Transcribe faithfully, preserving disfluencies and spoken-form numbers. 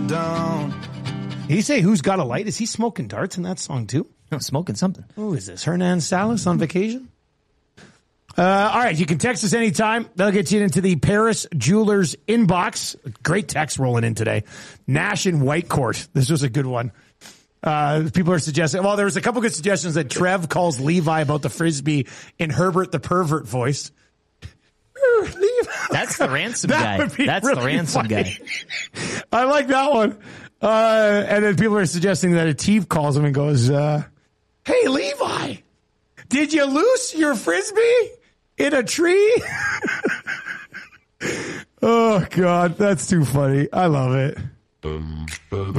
down. Did he say Who's Got a Light? Is he smoking darts in that song too? No, smoking something. Who is this? Hernan Salas on vacation? Uh, all right, you can text us anytime. That'll get you into the Paris Jewelers inbox. Great text rolling in today. Nash and Whitecourt. This was a good one. Uh, people are suggesting, well, there was a couple good suggestions that Trev calls Levi about the Frisbee in Herbert the Pervert voice. That's the ransom That guy. would be That's really the ransom funny. guy. I like that one. Uh, and then people are suggesting that Ateef calls him and goes, uh, hey, Levi, did you loose your Frisbee in a tree? Oh, God, that's too funny. I love it.